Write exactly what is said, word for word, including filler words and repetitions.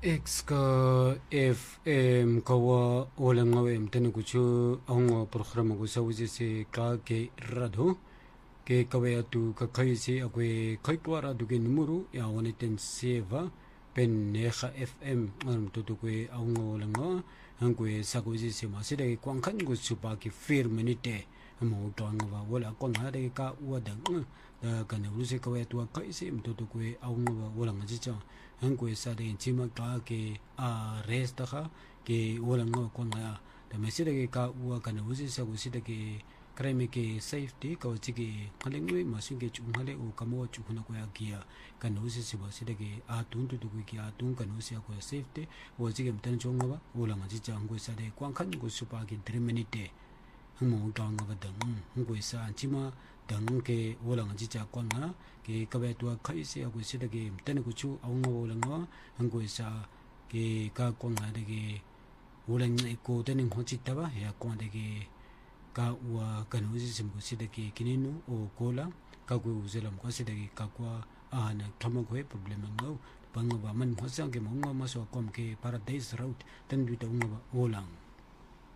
X ka F M kawa wala ngawe mtene kuchu ang programa ko sa usi si ka ke rado ke kawe atu ka kai si akwe kai kwa rado ke numero ya one ten seva pen neha F M ang tutu kwe ang wala nga ang kwe sa ko usi si masida ke kwang kan ko supa ke firme nite mo to ang wa wala ko nga de ka wadang da kana usi kawe atu kai si mtutu kwe ang wala nga jicha ang kwe sa de chima ka ke a resta ka ke wala nga ko nga da mesida ke ka wa kana usi sa ko sida ke kreme ke safety ka uchi ke kalengwe masin ke chunghale o kamo chukhuna ko ya kia kana usi si ba sida ke a tun tu tu ke a tun kana usi ko safety o chi ke mtan chonga ba wala nga ji chang ko sa de kwang khan ko supa ke three minute mo ta nga ba dang ko sa chima dang ke wala nga ji cha kwa nga ke ka ba tu khai se ko sida ke mtan ko chu au nga wala nga ang ko sa ke ka kwa nga de ke wala nga ko de ning ho chi ta ba ya kwa de ke ka wa kana usi simbo sida ke kininu o kola ka ko uzelam ko sida ke ka kwa ana thama ko problem ngau bang ba man ho sang ke mo nga ma so kom ke paradise route tan bi ta nga ba olang